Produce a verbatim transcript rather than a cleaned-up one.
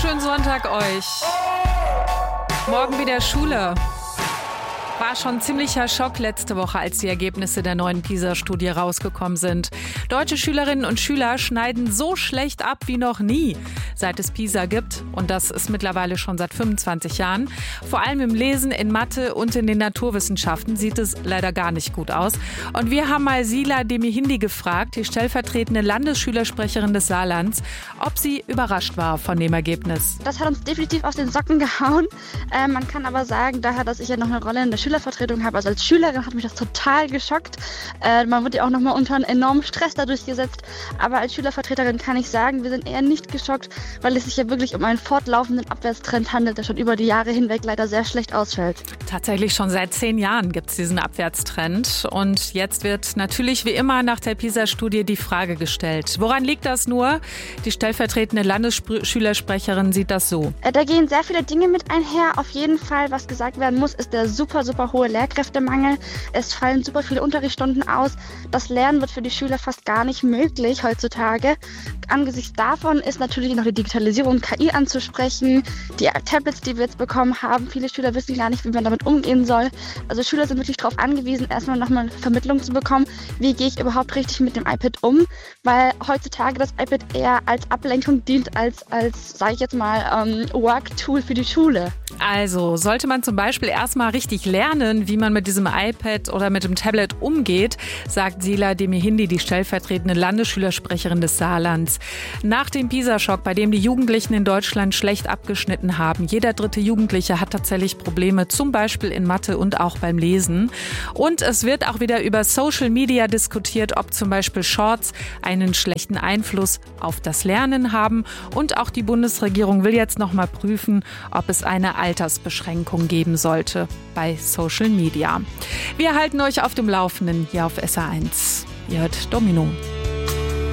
Wunderschönen Sonntag euch. Morgen wieder Schule. War schon ein ziemlicher Schock letzte Woche, als die Ergebnisse der neuen PISA-Studie rausgekommen sind. Deutsche Schülerinnen und Schüler schneiden so schlecht ab wie noch nie, seit es PISA gibt. Und das ist mittlerweile schon seit fünfundzwanzig Jahren. Vor allem im Lesen, in Mathe und in den Naturwissenschaften sieht es leider gar nicht gut aus. Und wir haben mal Sila Demihindi gefragt, die stellvertretende Landesschülersprecherin des Saarlands, ob sie überrascht war von dem Ergebnis. Das hat uns definitiv aus den Socken gehauen. Äh, man kann aber sagen, daher, dass ich ja noch eine Rolle in der Schülervertretung habe, also als Schülerin hat mich das total geschockt. Äh, man wird ja auch nochmal unter einen enormen Stress dadurch gesetzt. Aber als Schülervertreterin kann ich sagen, wir sind eher nicht geschockt, weil es sich ja wirklich um einen fortlaufenden Abwärtstrend handelt, der schon über die Jahre hinweg leider sehr schlecht ausfällt. Tatsächlich schon seit zehn Jahren gibt es diesen Abwärtstrend. Und jetzt wird natürlich wie immer nach der PISA-Studie die Frage gestellt. Woran liegt das nur? Die stellvertretende Landesschülersprecherin sieht das so. Äh, da gehen sehr viele Dinge mit einher. Auf jeden Fall, was gesagt werden muss, ist der super, super hohe Lehrkräftemangel. Es fallen super viele Unterrichtsstunden aus. Das Lernen wird für die Schüler fast gar nicht möglich heutzutage. Angesichts davon ist natürlich noch die Digitalisierung, K I anzusprechen. Die Tablets, die wir jetzt bekommen haben, viele Schüler wissen gar nicht, wie man damit umgehen soll. Also Schüler sind wirklich darauf angewiesen, erstmal nochmal eine Vermittlung zu bekommen, wie gehe ich überhaupt richtig mit dem iPad um, weil heutzutage das iPad eher als Ablenkung dient, als, als sage ich jetzt mal, ähm, Work-Tool für die Schule. Also sollte man zum Beispiel erstmal richtig lernen, wie man mit diesem iPad oder mit dem Tablet umgeht, sagt Sila Demihindi, die stellvertretende Landesschülersprecherin des Saarlands. Nach dem PISA-Schock, bei dem die Jugendlichen in Deutschland schlecht abgeschnitten haben, jeder dritte Jugendliche hat tatsächlich Probleme, zum Beispiel in Mathe und auch beim Lesen. Und es wird auch wieder über Social Media diskutiert, ob zum Beispiel Shorts einen schlechten Einfluss auf das Lernen haben. Und auch die Bundesregierung will jetzt noch mal prüfen, ob es eine Altersbeschränkung geben sollte bei Social Media. Wir halten euch auf dem Laufenden hier auf S R eins. Ihr hört Domino.